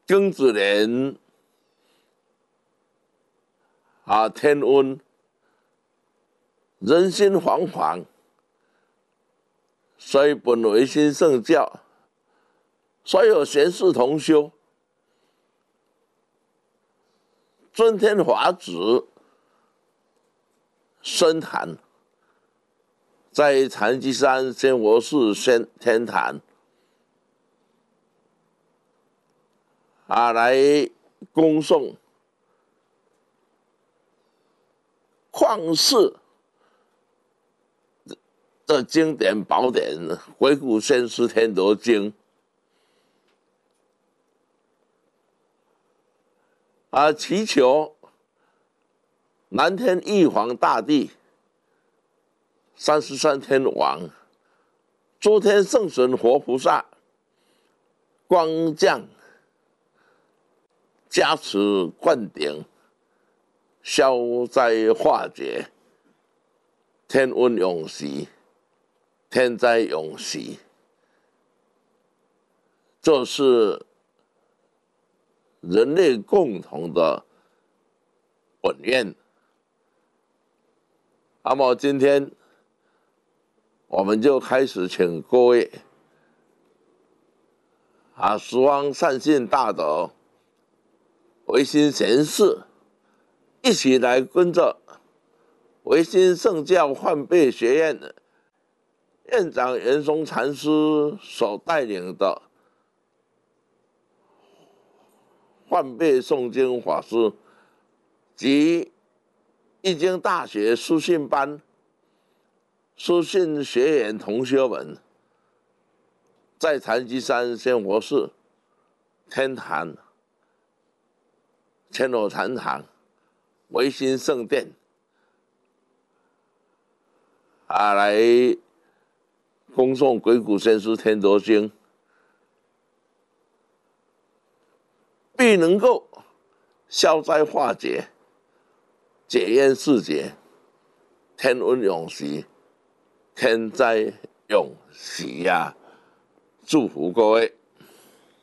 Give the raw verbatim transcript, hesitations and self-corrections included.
庚子年啊，天温，人心惶惶，所以本唯心圣教，所有贤士同修，尊天法旨深坛，在禅机山仙佛寺仙天坛啊，来恭送旷世的经典宝典《回顾先师天德经》啊，祈求南天玉皇大帝、三十三天王、诸天圣神活菩萨光降加持灌顶，消灾化解，天温永息，天灾永息。这是人类共同的本愿。那么今天我们就开始请各位啊，十方善信大德、唯心贤士一起来跟着唯心圣教换背学院的院长圆松禅师所带领的换背诵经法师及易经大学书信班书信学员同学们，在禅机山仙佛寺天坛千罗禅堂唯心圣殿啊，来恭诵《鬼谷先师天德经》，必能够消灾化解、解冤释结、天温永息、天灾永息呀、啊！祝福各位。